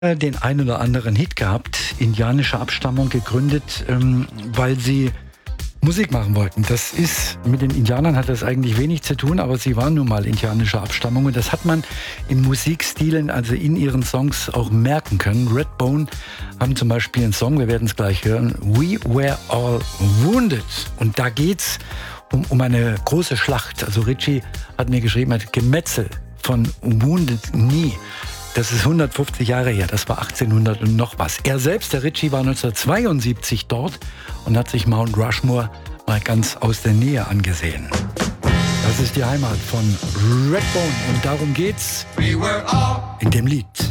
Den einen oder anderen Hit gehabt, indianischer Abstammung gegründet, weil sie Musik machen wollten. Das ist, mit den Indianern hat das eigentlich wenig zu tun, aber sie waren nun mal indianischer Abstammung und das hat man in Musikstilen, also in ihren Songs auch merken können. Redbone haben zum Beispiel einen Song, wir werden es gleich hören, We Were All Wounded. Und da geht's um eine große Schlacht. Also Ritchie hat mir geschrieben, hat Gemetzel von Wounded Knee. Das ist 150 Jahre her, das war 1800 und noch was. Er selbst, der Ritchie, war 1972 dort und hat sich Mount Rushmore mal ganz aus der Nähe angesehen. Das ist die Heimat von Redbone und darum geht's in dem Lied.